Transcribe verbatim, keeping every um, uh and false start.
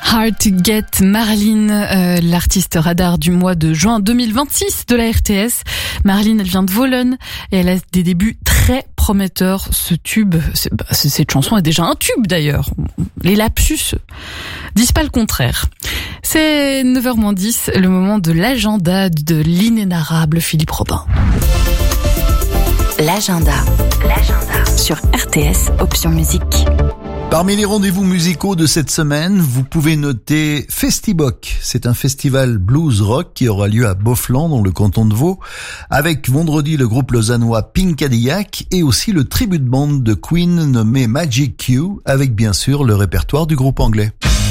Hard to Get, Marlene, euh, l'artiste radar du mois de juin deux mille vingt-six de la R T S. Marlene, elle vient de Volon et elle a des débuts très prometteurs. Ce tube, c'est, bah, c'est, cette chanson est déjà un tube d'ailleurs. Les lapsus disent pas le contraire. C'est neuf heures moins dix, le moment de l'agenda de l'inénarrable Philippe Robin. L'agenda. L'agenda. Sur R T S, option musique. Parmi les rendez-vous musicaux de cette semaine, vous pouvez noter Festiboc. C'est un festival blues rock qui aura lieu à Beaufland, dans le canton de Vaud, avec vendredi le groupe lausannois Pink Cadillac et aussi le tribute band de Queen nommé Magic Q, avec bien sûr le répertoire du groupe anglais.